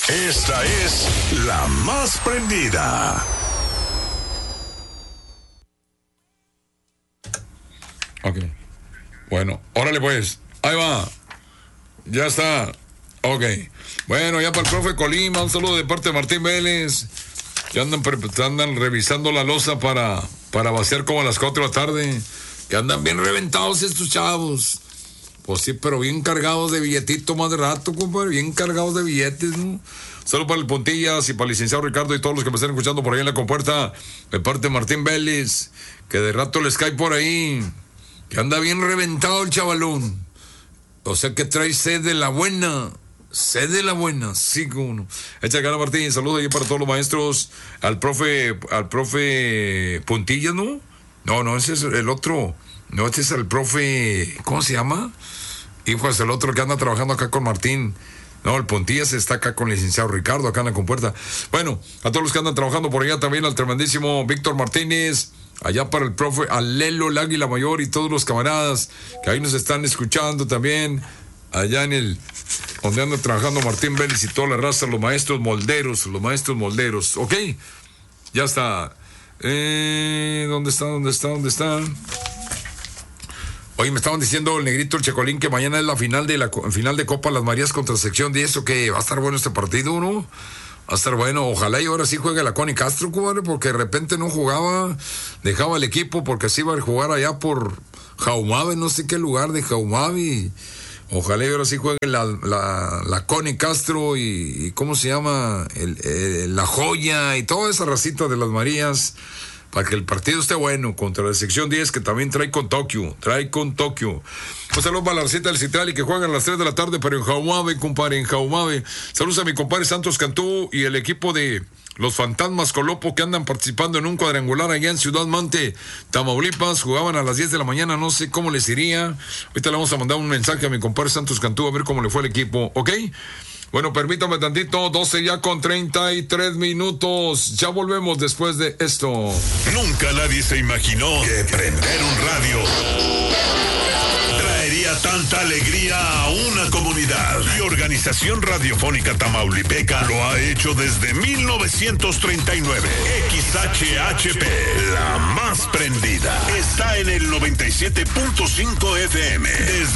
Esta es la más prendida. Ok. Bueno, órale pues. Ahí va. Ya está. Ok. Bueno, ya para el profe Colima, un saludo de parte de Martín Vélez. Ya andan revisando la loza para vaciar como a las 4 de la tarde. Que andan bien reventados estos chavos. Pues sí, pero bien cargados de billetito más de rato, compadre. Bien cargados de billetes, ¿no? Solo para el Puntillas y para el licenciado Ricardo y todos los que me están escuchando por ahí en la compuerta. De parte de Martín Vélez. Que de rato les cae por ahí. Que anda bien reventado el chavalón. O sea que trae sed de la buena. Sed de la buena, sí, como no. Echa gana Martín, saludos ahí para todos los maestros. Al profe Puntillas, ¿no? No, ese es el otro. No, este es el profe, ¿cómo se llama? Hijo, es el otro que anda trabajando acá con Martín. No, el Puntillas está acá con el licenciado Ricardo, acá en la compuerta. Bueno, a todos los que andan trabajando por allá también, al tremendísimo Víctor Martínez. Allá para el profe, al Lelo, el Águila Mayor y todos los camaradas que ahí nos están escuchando también. Allá en el, donde anda trabajando Martín Vélez y toda la raza, los maestros molderos. ¿Ok? Ya está. ¿Dónde está? Oye, me estaban diciendo el negrito, el Checolín, que mañana es la final de Copa Las Marías contra Sección 10, ¿o qué? Va a estar bueno este partido, ¿no? Va a estar bueno. Ojalá y ahora sí juegue la Connie Castro, compadre, porque de repente no jugaba, dejaba el equipo porque así iba a jugar allá por Jaumave, no sé qué lugar de Jaumave. Ojalá y ahora sí juegue la Connie Castro y ¿cómo se llama? La Joya y toda esa racita de Las Marías, para que el partido esté bueno contra la sección 10, que también trae con Tokio. Un saludo para la receta del Citral y que juegan a las 3 de la tarde, pero en Jaumave, compadre, en Jaumave. Saludos a mi compadre Santos Cantú y el equipo de los Fantasmas Colopo que andan participando en un cuadrangular allá en Ciudad Mante, Tamaulipas. Jugaban a las 10 de la mañana, no sé cómo les iría. Ahorita le vamos a mandar un mensaje a mi compadre Santos Cantú a ver cómo le fue el equipo, ¿ok? Bueno, permítame tantito, 12 ya con 33 minutos. Ya volvemos después de esto. Nunca nadie se imaginó que prender un radio traería tanta alegría a una comunidad. Y Organización Radiofónica Tamaulipeca lo ha hecho desde 1939. XHHP, la más prendida, está en el 97.5 FM. Desde